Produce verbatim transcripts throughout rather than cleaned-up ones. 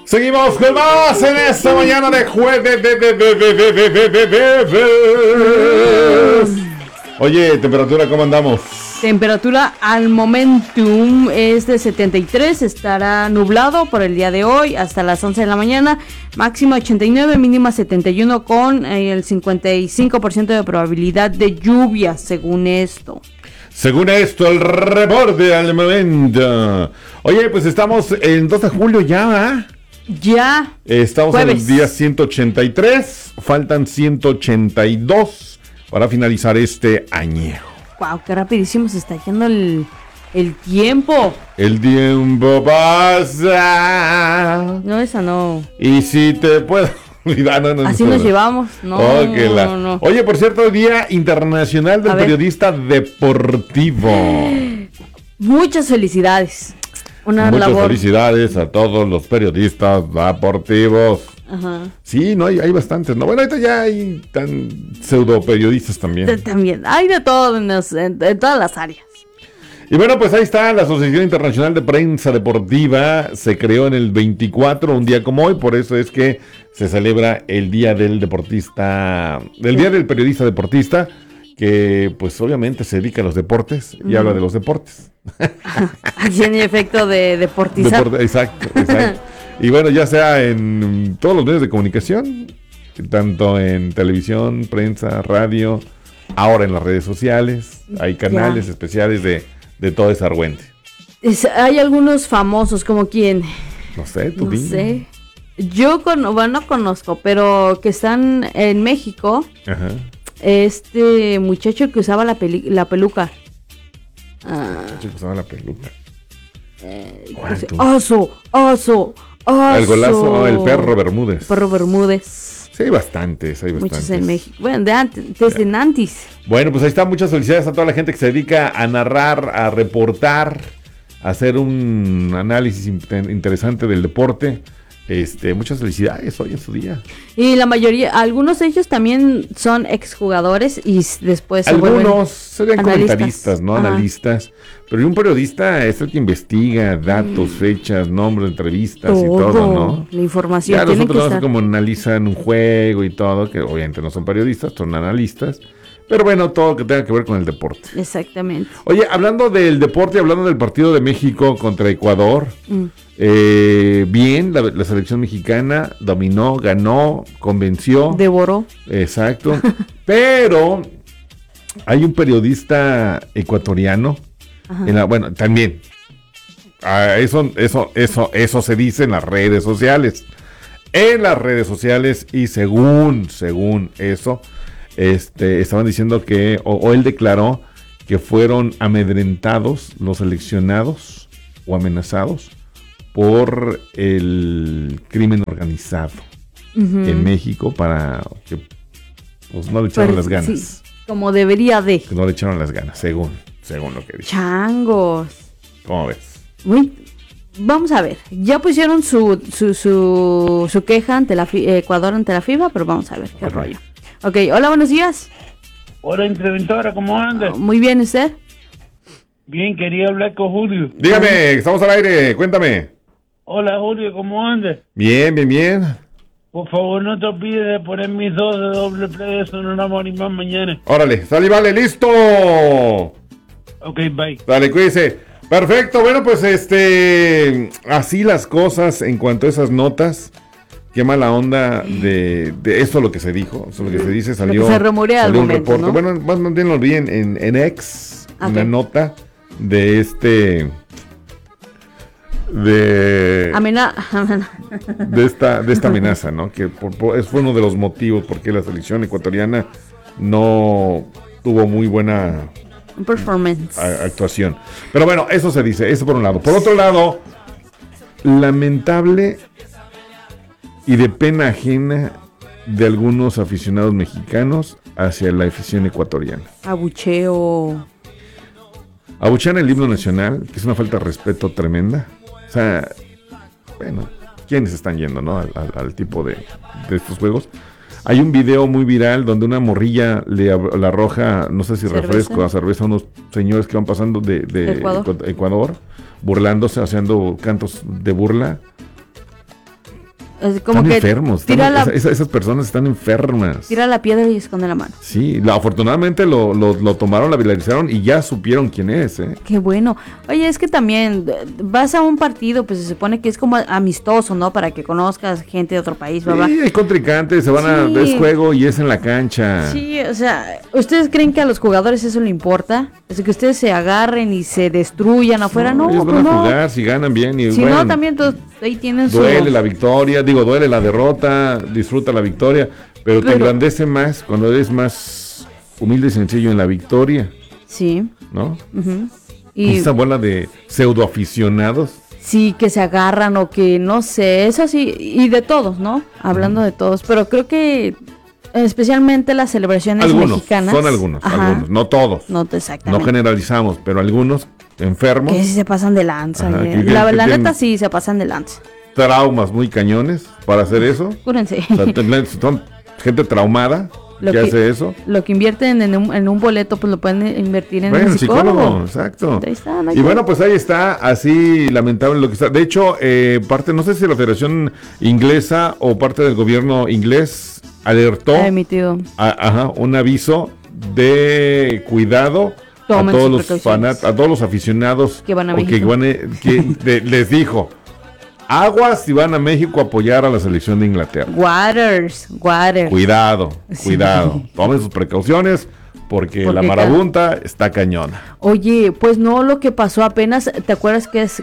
Seguimos con más en esta mañana de jueves. Oye, temperatura, ¿cómo andamos? Temperatura al momentum es de setenta y tres, estará nublado por el día de hoy hasta las once de la mañana, máxima ochenta y nueve, mínima setenta y uno con eh, el cincuenta y cinco por ciento de probabilidad de lluvia, según esto. Según esto, el reporte al momento. Oye, pues estamos en dos de julio ya, ¿eh? Ya. Estamos jueves. en el día ciento ochenta y tres, faltan ciento ochenta y dos para finalizar este añejo. Wow, qué rapidísimo se está yendo el, el tiempo. El tiempo pasa. No, esa no. Y si te puedo olvidar, no, no, Así no, nos no. llevamos. No, Oh, que la- no, no. Oye, por cierto, Día Internacional del A ver. Periodista Deportivo. Muchas felicidades. Una Muchas labor. felicidades a todos los periodistas deportivos. Ajá. Sí, no, hay, hay bastantes, ¿no? Bueno, ahorita ya hay tan pseudo periodistas T- también. También. Hay de todo en, los- en- en todas las áreas. Y bueno, pues ahí está la Asociación Internacional de Prensa Deportiva. Se creó en el veinticuatro, un día como hoy, por eso es que se celebra el Día del Deportista, el Día del Periodista Deportista, que pues obviamente se dedica a los deportes y habla de los deportes. Tiene efecto de deportizar. Deporte- exacto, exacto. Y bueno, ya sea en todos los medios de comunicación, tanto en televisión, prensa, radio, ahora en las redes sociales, hay canales Ya. especiales de, de todo ese argüente. Es- hay algunos famosos, como quién, No sé, tú no dime. sé. Yo con, bueno, no conozco, pero que están en México. Ajá. Este muchacho que usaba la, peli- la peluca. Ah, Yo usaba la peluca. ¿Cuál pues, tú? oso, oso, oso. El golazo, el perro Bermúdez. Perro Bermúdez. Sí, hay bastantes, hay bastantes. Muchos en México. Bueno, de antes, desde Nantis. Bueno, pues ahí está, muchas felicidades a toda la gente que se dedica a narrar, a reportar, a hacer un análisis in- interesante del deporte. Este, muchas felicidades hoy en su día. Y la mayoría, algunos de ellos también son exjugadores y s- después se vuelven Algunos serían analistas. comentaristas, ¿no? Ajá. Analistas. Pero un periodista es el que investiga datos, fechas, nombres, entrevistas y todo, todo, ¿no? la información Ya los tiene que otros no sé estar. cómo analizan un juego y todo, que obviamente no son periodistas, son analistas. Pero bueno, todo que tenga que ver con el deporte. Exactamente. Oye, hablando del deporte, hablando del partido de México contra Ecuador, Mm. eh, bien, la, la selección mexicana dominó, ganó, convenció. Devoró. Exacto. Pero hay un periodista ecuatoriano, Ajá. en la, bueno, también, ah, eso, eso, eso, eso se dice en las redes sociales. En las redes sociales y según, según eso, este, estaban diciendo que, o, o él declaró que fueron amedrentados los seleccionados o amenazados por el crimen organizado Ujú. en México para que pues no le echaron Pero, las ganas. sí, como debería de. Que no le echaron las ganas, según, según lo que dice. Changos. ¿Cómo ves? Muy- Vamos a ver, ya pusieron su, su, su, su queja ante la fi- Ecuador ante la FIFA, pero vamos a ver qué Ok. rollo. Ok, hola, buenos días. Hola, interventora, ¿cómo andas? Muy bien, ¿usted? Bien, quería hablar con Julio. Dígame, estamos al aire, cuéntame. Hola, Julio, ¿cómo andas? Bien, bien, bien. Por favor, no te olvides de poner mis dos de doble play de Sonora y más mañana. Órale, sale y vale, listo. Ok, bye. Dale, cuídese. Perfecto, bueno, pues este, así las cosas en cuanto a esas notas. Qué mala onda de, de eso lo que se dijo, eso lo que se dice, salió, se rumorea al salió un momento, reporte. ¿no? Bueno, más no bien lo vi en, en, en X, Ok. una nota de este, de, Amena. de esta, de esta amenaza, ¿no? Que por, por- es fue uno de los motivos por qué la selección ecuatoriana no tuvo muy buena Performance. a- actuación. Pero bueno, eso se dice, eso por un lado. Por otro lado, lamentable y de pena ajena de algunos aficionados mexicanos hacia la afición ecuatoriana. Abucheo. Abuchean el himno nacional, que es una falta de respeto tremenda. O sea, bueno, ¿quiénes están yendo, no? Al, al- al tipo de, de estos juegos. Hay un video muy viral donde una morrilla le, ab- le arroja, no sé si ¿Cerveza? refresco a cerveza a unos señores que van pasando de, de Ecuador. Ecu- Ecuador, burlándose, haciendo cantos de burla. Es como están que enfermos. tira están- la, esa- esas personas están enfermas. tira la piedra y esconde la mano. Sí, la- afortunadamente lo, lo, lo tomaron, la viralizaron y ya supieron quién es, ¿eh? Qué bueno. Oye, es que también eh, vas a un partido, pues se supone que es como amistoso, ¿no? Para que conozcas gente de otro país, bla, bla. Sí, hay contrincantes, se van a... Sí. Es juego y es en la cancha. Sí, o sea, ¿ustedes creen que a los jugadores eso le importa? Es que ustedes se agarren y se destruyan afuera, no, ellos pues van a no. jugar, si ganan bien y Si bueno, no, también todos ahí tienen su... duele la victoria, digo, duele la derrota, disfruta la victoria, pero, te Pero- engrandece más cuando eres más humilde y sencillo en la victoria, Sí. ¿no? Ujú. Y Esa bola de pseudo aficionados. sí, que se agarran o que no sé, eso sí, y de todos, ¿no? Hablando de todos, pero creo que especialmente las celebraciones Algunos, mexicanas. son algunos, Ajá. algunos, no todos. No, No exactamente. generalizamos, pero algunos enfermos, Que sí se pasan de lanza. Ajá, eh. que- que- la que la tienen- neta sí se pasan de lanza. traumas muy cañones para hacer eso. Cúrense. O sea, te- son gente traumada Lo que que- hace eso. Lo que invierten en un, en un boleto, pues lo pueden invertir en Bueno, un el psicólogo. psicólogo, exacto. Ahí está, no hay Y que- bueno, pues ahí está, así lamentable lo que está. De hecho, eh, parte, no sé si la Federación Inglesa o parte del gobierno inglés alertó ha emitido. a- ajá, un aviso de cuidado a Tomen todos sus los precauciones. fanat- a todos los aficionados Que van a o que México. van a- que de- les dijo aguas si van a México a apoyar a la selección de Inglaterra. Waters, Waters. Cuidado, Sí. cuidado. Tomen sus precauciones porque, Porque la marabunta está cañona. Oye, pues no, lo que pasó apenas, ¿te acuerdas que es,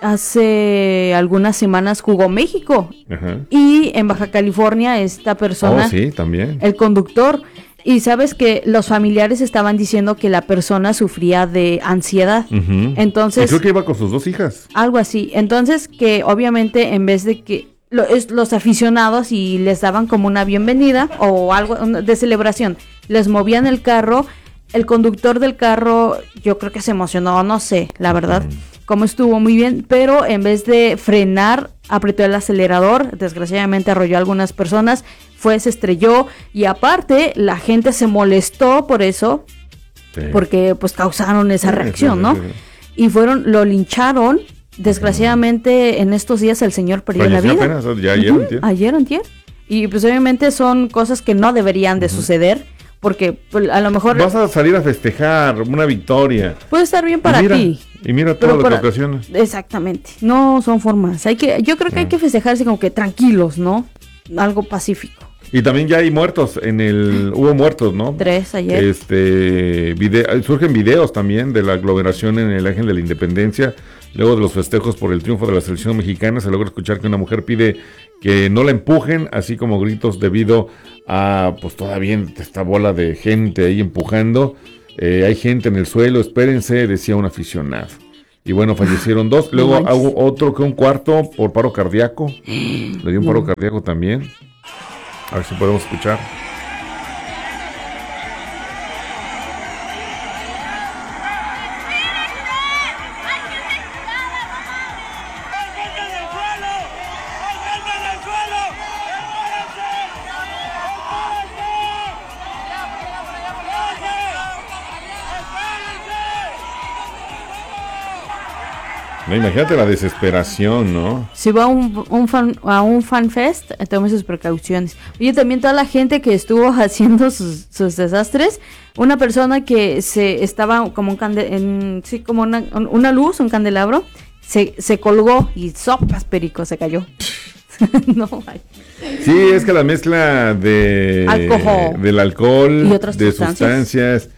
hace algunas semanas jugó México? Ajá. Y en Baja California esta persona, Oh, sí, también. el conductor, y sabes que los familiares estaban diciendo que la persona sufría de ansiedad. Ujú. Entonces, Y creo que iba con sus dos hijas. algo así. Entonces, que obviamente en vez de que lo- es- los aficionados y les daban como una bienvenida o algo una- de celebración, les movían el carro, el conductor del carro yo creo que se emocionó, no sé, la verdad, cómo estuvo muy bien, pero en vez de frenar, apretó el acelerador, desgraciadamente arrolló a algunas personas, fue, se estrelló y aparte la gente se molestó por eso, Sí. porque pues causaron esa Sí, reacción, sí, ¿no? sí, sí. Y fueron, lo lincharon. Desgraciadamente en estos días el señor perdió la Falleció vida. apenas, ya ayer, Ujú, antier. ayer, antier. Y pues obviamente son cosas que no deberían de suceder, porque pues, a lo mejor Vas a salir a festejar una victoria. puede estar bien para y mira, ti. Y mira todo Pero lo para- que ocasiona. Exactamente. No son formas. Hay que, yo creo que hay que festejarse como que tranquilos, ¿no? Algo pacífico. Y también ya hay muertos en el... Hubo muertos, ¿no? Tres ayer. Este, vide- surgen videos también de la aglomeración en el Ángel de la Independencia. Luego de los festejos por el triunfo de la selección mexicana, se logra escuchar que una mujer pide que no la empujen, así como gritos debido a, pues todavía esta bola de gente ahí empujando. Eh, hay gente en el suelo, espérense, decía un aficionado. Y bueno, fallecieron dos. Luego manches. hubo otro que un cuarto por paro cardíaco. Le dio un paro cardíaco también. A ver si podemos escuchar. ¡Hay gente en el suelo! ¡Hay gente en el suelo! ¡Espérense! ¡Espérense! No, imagínate la desesperación, ¿no? Si va a un, un fan, a un fan fest, eh, tome sus precauciones. Oye, también toda la gente que estuvo haciendo sus, sus desastres, una persona que se estaba como un cande, en, sí, como una, un- una luz, un candelabro, se, se colgó y sopas perico, se cayó. No, ay. Sí, es que la mezcla de Alcohol. del alcohol, Y otras de sustancias. sustancias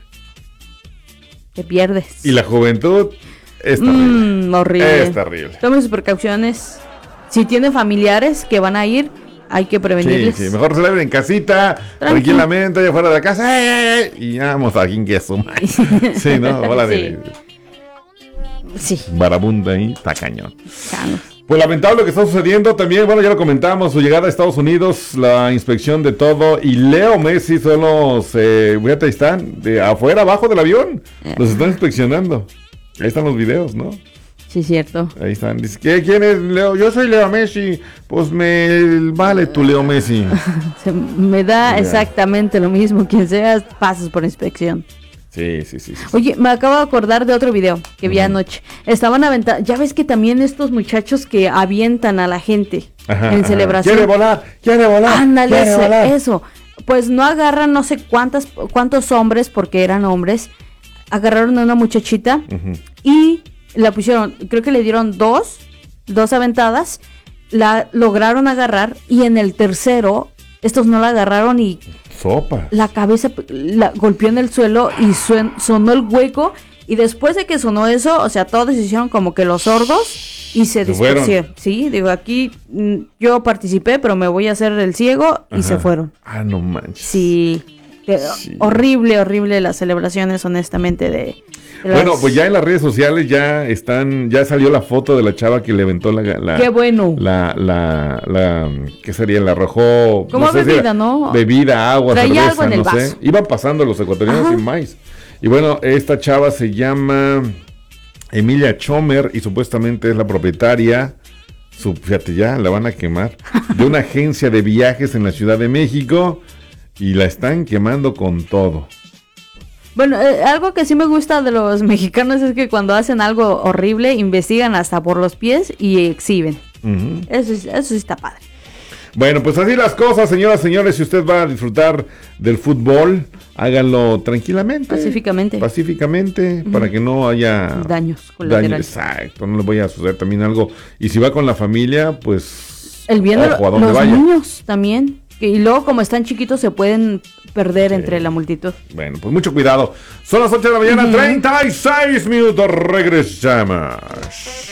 Te pierdes. y la juventud es terrible. Mm, horrible. Es terrible. Tomen sus precauciones. Si tienen familiares que van a ir, hay que Sí, prevenirles. sí, mejor celebren en casita, Tranqui. tranquilamente, allá fuera de la casa, ¡ey, ey, ey! Y vamos a quien que suma. Sí, ¿no? Bola de Sí, marabunda ahí, está cañón. chanos. Pues lamentable lo que está sucediendo también, bueno, ya lo comentamos, su llegada a Estados Unidos, la inspección de todo, y Leo Messi son los, eh, fíjate, ahí están, de afuera, abajo del avión, los están inspeccionando. Ahí están los videos, ¿no? Sí, cierto. Ahí están. Dice, ¿qué, ¿quién es Leo? Yo soy Leo Messi. Pues me vale tu Leo Messi. Se- me da Ya. exactamente lo mismo. Quien sea, pasas por inspección. Sí, sí, sí. sí. Oye, me acabo de acordar de otro video que vi uh-huh. anoche. Estaban aventando, ya ves que también estos muchachos que avientan a la gente ajá, en ajá. celebración. Quiere volar, quiere volar. Ándale, quiere ese, volar. eso. Pues no agarran no sé cuántas, cuántos hombres, porque eran hombres, agarraron a una muchachita uh-huh. y la pusieron, creo que le dieron dos, dos aventadas, la lograron agarrar y en el tercero, estos no la agarraron y Sopa. La cabeza la golpeó en el suelo y suen, sonó el hueco. Y después de que sonó eso, o sea, todos se hicieron como que los sordos y se, se dispersieron. Sí, digo, aquí mm, yo participé, pero me voy a hacer el ciego y ajá. se fueron. Ah, no manches. Sí, de, sí. horrible, horrible las celebraciones, honestamente, de... Las... Bueno, pues ya en las redes sociales ya están, ya salió la foto de la chava que le aventó la, la qué bueno, la, la, la, ¿qué sería? La arrojó, como no sé bebida, si era, ¿no? Bebida, agua, traía cerveza, algo en el no vaso. sé. Iban pasando los ecuatorianos ajá. sin maíz. Y bueno, esta chava se llama Emilia Chomer y supuestamente es la propietaria, su, fíjate ya, la van a quemar, de una agencia de viajes en la Ciudad de México y la están quemando con todo. Bueno, eh, algo que sí me gusta de los mexicanos es que cuando hacen algo horrible, investigan hasta por los pies y exhiben. Uh-huh. Eso, eso sí está padre. Bueno, pues así las cosas, señoras y señores. Si usted va a disfrutar del fútbol, háganlo tranquilamente. Pacíficamente. Pacíficamente, uh-huh. para que no haya... daños colaterales. Daño, exacto, no le vaya a suceder también algo. Y si va con la familia, pues... El bien de ojo, los vaya. niños también. Y luego, como están chiquitos, se pueden perder sí. entre la multitud. Bueno, pues mucho cuidado. Son las ocho de la mañana, uh-huh. treinta y seis minutos. Regresamos.